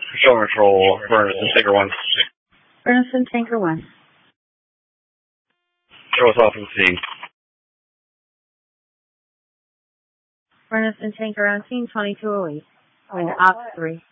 Patrol Patrol, Furnace and Tanker 1. Furnace and Tanker 1. Show us off from the scene. Furnace and Tanker on scene 2208. Op 3.